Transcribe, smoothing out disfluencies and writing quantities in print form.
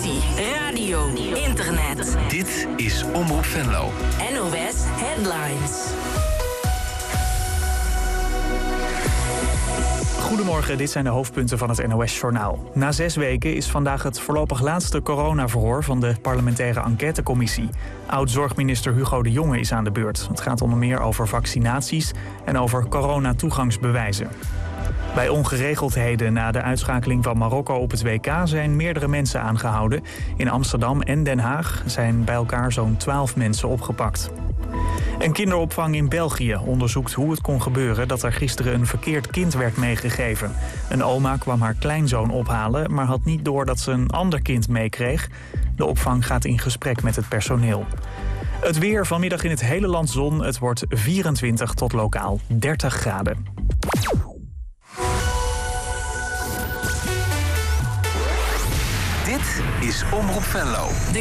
televisie, radio, internet. Dit is Omroep Venlo. NOS Headlines. Goedemorgen, dit zijn de hoofdpunten van het NOS-journaal. Na 6 weken is vandaag het voorlopig laatste coronaverhoor van de parlementaire enquêtecommissie. Oud-zorgminister Hugo de Jonge is aan de beurt. Het gaat onder meer over vaccinaties en over coronatoegangsbewijzen. Bij ongeregeldheden na de uitschakeling van Marokko op het WK zijn meerdere mensen aangehouden. In Amsterdam en Den Haag zijn bij elkaar zo'n 12 mensen opgepakt. Een kinderopvang in België onderzoekt hoe het kon gebeuren dat er gisteren een verkeerd kind werd meegegeven. Een oma kwam haar kleinzoon ophalen, maar had niet door dat ze een ander kind meekreeg. De opvang gaat in gesprek met het personeel. Het weer, vanmiddag in het hele land zon. Het wordt 24 tot lokaal 30 graden. Dit is Omroep Venlo.